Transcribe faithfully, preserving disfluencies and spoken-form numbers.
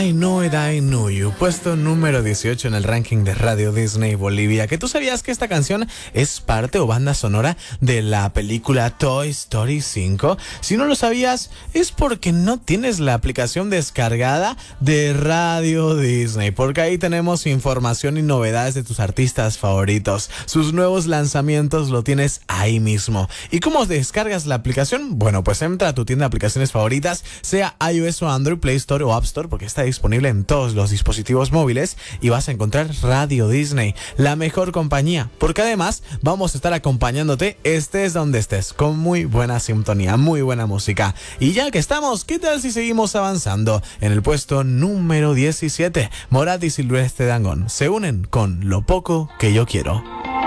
I Know It, I Knew You, puesto número dieciocho en el ranking de Radio Disney Bolivia. ¿Que tú sabías que esta canción es parte o banda sonora de la película Toy Story cinco? Si no lo sabías, es porque no tienes la aplicación descargada de Radio Disney, porque ahí tenemos información y novedades de tus artistas favoritos. Sus nuevos lanzamientos lo tienes ahí mismo. ¿Y cómo descargas la aplicación? Bueno, pues entra a tu tienda de aplicaciones favoritas, sea iOS o Android, Play Store o App Store, porque está disponible en todos los dispositivos móviles, y vas a encontrar Radio Disney, la mejor compañía, porque además vamos a estar acompañándote estés donde estés, con muy buena sintonía, muy buena música. Y ya que estamos, ¿qué tal si seguimos avanzando? En el puesto número diecisiete, Morat y Silvestre Dangond se unen con Lo Poco Que Yo Quiero.